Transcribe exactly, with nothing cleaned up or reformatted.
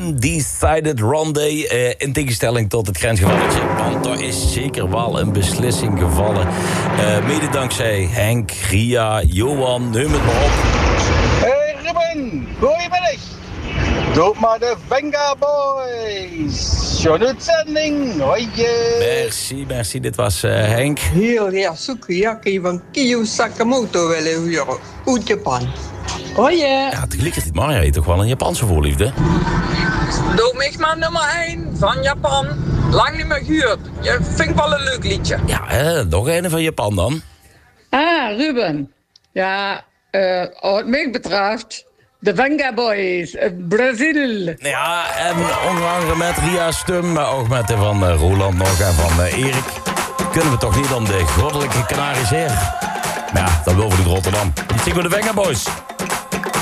Undecided Rondé. Uh, in tegenstelling tot het grensgevalletje. Want er is zeker wel een beslissing gevallen. Uh, mede dankzij Henk, Ria, Johan, neem het maar op. Hey Ruben, goedemiddag. Doe maar de Venga Boys. John uitzending. Hoi. Merci, merci. Dit was uh, Henk. Hiroya Sukiyaki van Kiyo Sakamoto willen huren uit Japan. Hoi. Ja, tegelijkertijd Maria heeft toch wel een Japanse voorliefde. Doe mij maar nummer één van Japan. Lang niet meer gehuurd. Je vind ik wel een leuk liedje. Ja, hè, nog een van Japan dan. Ah, Ruben. Ja, uh, wat mij betreft... De Venga Boys, Brazil. Ja, en onder andere met Ria Stum, maar ook met de van uh, Roland nog en van uh, Erik. Kunnen we toch niet om de goddelijke Canarische Heer? Maar ja, dat wil voor de Rotterdam. Dit zien we de Venga Boys.